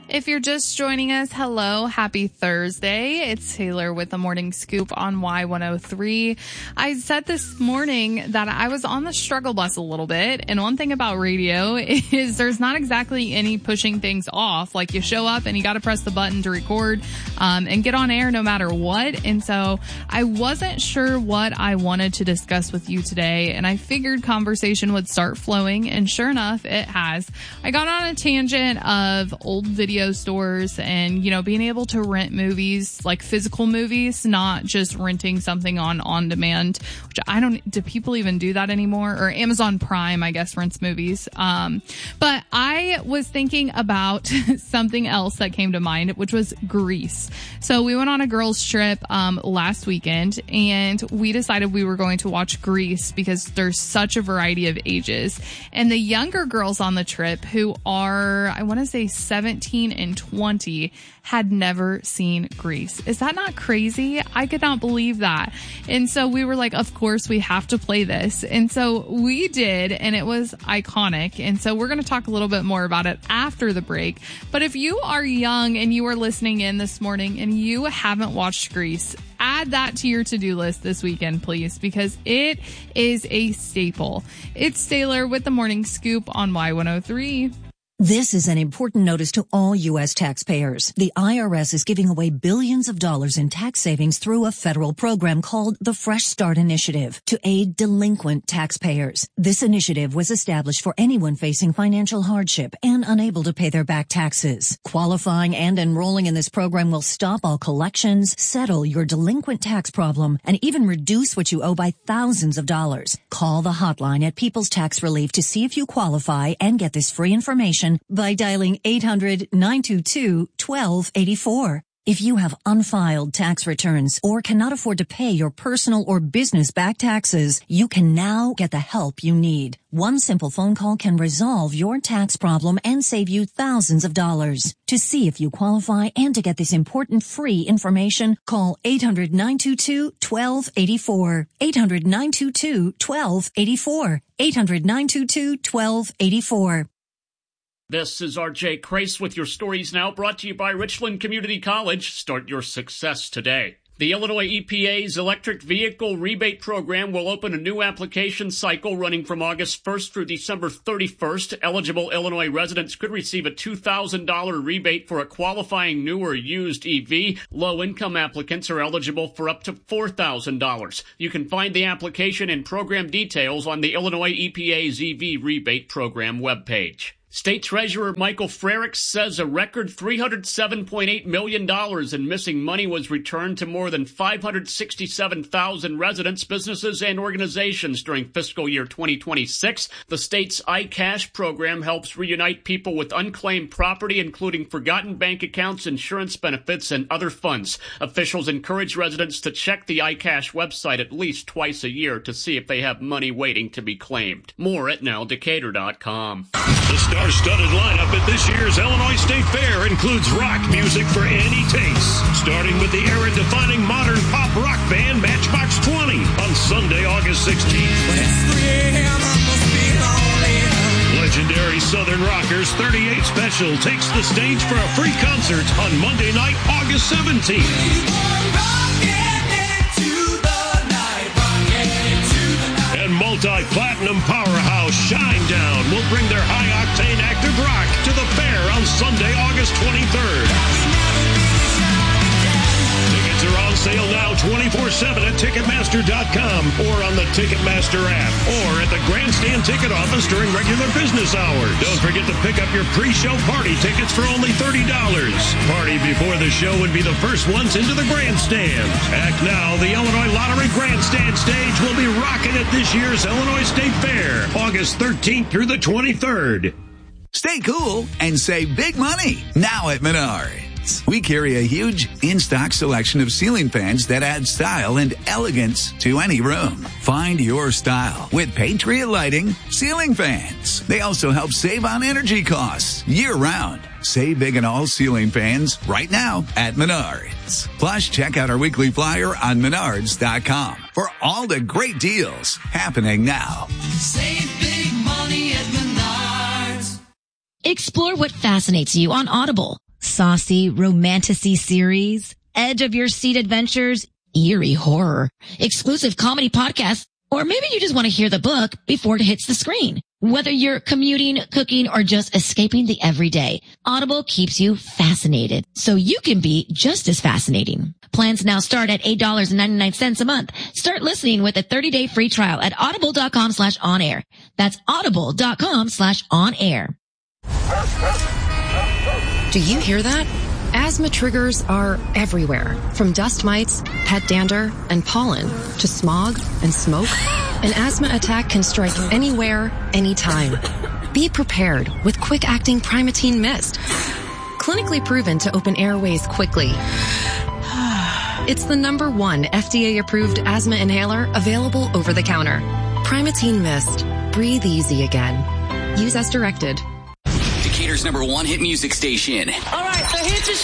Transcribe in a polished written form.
If you're just joining us, hello, happy Thursday. It's Taylor with the Morning Scoop on Y103. I said this morning that I was on the struggle bus a little bit. And one thing about radio is there's not exactly any pushing things off. Like you show up and you got to press the button to record, and get on air no matter what. And so I wasn't sure what I wanted to discuss with you today. And I figured conversation would start flowing. And sure enough, it has. I got on a tangent of old video stores and, being able to rent movies, like physical movies, not just renting something on demand, which do people even do that anymore? Or Amazon Prime, I guess, rents movies. But I was thinking about something else that came to mind, which was Grease. So we went on a girls trip, last weekend, and we decided we were going to watch Grease because there's such a variety of ages. And the younger girls on the trip, who are, I want to say 17 and 20, had never seen Grease. Is that not crazy? I could not believe that. And so we were like, of course we have to play this. And so we did, and it was iconic. And so we're going to talk a little bit more about it after the break. But if you are young and you are listening in this morning and you haven't watched Grease, add that to your to-do list this weekend, please, because it is a staple. It's Taylor with the Morning Scoop on Y103. This is an important notice to all U.S. taxpayers. The IRS is giving away billions of dollars in tax savings through a federal program called the Fresh Start Initiative to aid delinquent taxpayers. This initiative was established for anyone facing financial hardship and unable to pay their back taxes. Qualifying and enrolling in this program will stop all collections, settle your delinquent tax problem, and even reduce what you owe by thousands of dollars. Call the hotline at People's Tax Relief to see if you qualify and get this free information by dialing 800-922-1284. If you have unfiled tax returns or cannot afford to pay your personal or business back taxes, you can now get the help you need. One simple phone call can resolve your tax problem and save you thousands of dollars. To see if you qualify and to get this important free information, call 800-922-1284. 800-922-1284. 800-922-1284. This is R.J. Crace with your Stories Now, brought to you by Richland Community College. Start your success today. The Illinois EPA's electric vehicle rebate program will open a new application cycle running from August 1st through December 31st. Eligible Illinois residents could receive a $2,000 rebate for a qualifying new or used EV. Low-income applicants are eligible for up to $4,000. You can find the application and program details on the Illinois EPA's EV rebate program webpage. State Treasurer Michael Frerichs says a record $307.8 million in missing money was returned to more than 567,000 residents, businesses, and organizations during fiscal year 2026. The state's iCash program helps reunite people with unclaimed property, including forgotten bank accounts, insurance benefits, and other funds. Officials encourage residents to check the iCash website at least twice a year to see if they have money waiting to be claimed. More at nowdecatur.com. The star-studded lineup at this year's Illinois State Fair includes rock music for any taste, starting with the era-defining modern pop rock band Matchbox 20 on Sunday, August 16th. Legendary Southern Rockers 38 Special takes the stage for a free concert on Monday night, August 17th. And multi-platinum powerhouse Shinedown will bring their high-octane active rock to the fair on Sunday, August 23rd. Tickets are on sale now 24/7 at Ticketmaster.com or on the Ticketmaster app or at the Grandstand ticket office during regular business hours. Don't forget to pick up your pre-show party tickets for only $30. Party before the show would be the first ones into the grandstand. Act now. The Illinois Lottery Grandstand stage will be rocking at this year's Illinois State Fair, August 13th through the 23rd. Stay cool and save big money now at Menards. We carry a huge in-stock selection of ceiling fans that add style and elegance to any room. Find your style with Patriot Lighting ceiling fans. They also help save on energy costs year-round. Save big on all ceiling fans right now at Menards. Plus, check out our weekly flyer on Menards.com for all the great deals happening now. Save big money at Menards. Explore what fascinates you on Audible. saucy, romantic-y series, edge of your seat adventures, eerie horror, exclusive comedy podcasts, or maybe you just want to hear the book before it hits the screen. Whether you're commuting, cooking, or just escaping the everyday, Audible keeps you fascinated so you can be just as fascinating. Plans now start at $8.99 a month. Start listening with a 30-day free trial at audible.com/onair. That's audible.com/onair. Do you hear that? Asthma triggers are everywhere, from dust mites, pet dander, and pollen, to smog and smoke. An asthma attack can strike anywhere, anytime. Be prepared with quick-acting Primatene Mist. Clinically proven to open airways quickly. It's the #1 FDA-approved asthma inhaler available over the counter. Primatene Mist. Breathe easy again. Use as directed. Decatur's #1 hit music station. All right, so here's